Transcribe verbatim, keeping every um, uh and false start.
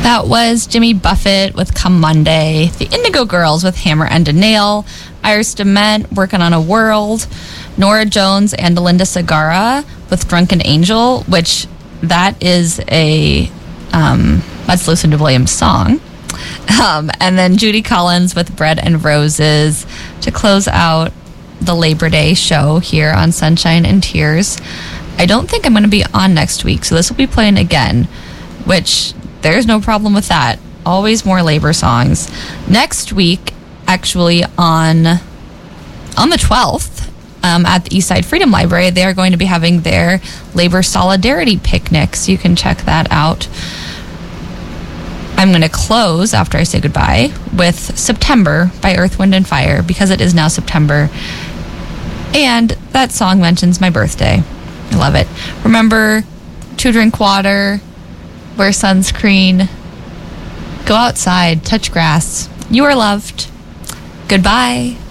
That was Jimmy Buffett with Come Monday, the Indigo Girls with Hammer and a Nail, Iris DeMent working on a World, Nora Jones and Linda Segarra with Drunken Angel, which that is a, um, that's Lucinda Williams' song. Um, and then Judy Collins with Bread and Roses to close out the Labor Day show here on Sunshine and Tears. I don't think I'm going to be on next week, so this will be playing again, which there's no problem with that. Always more labor songs. Next week, actually on on the twelfth, um, at the Eastside Freedom Library, they are going to be having their Labor Solidarity Picnic, so you can check that out. I'm going to close, after I say goodbye, with September by Earth, Wind and Fire, because it is now September. And that song mentions my birthday. I love it. Remember to drink water, wear sunscreen, go outside, touch grass. You are loved. Goodbye.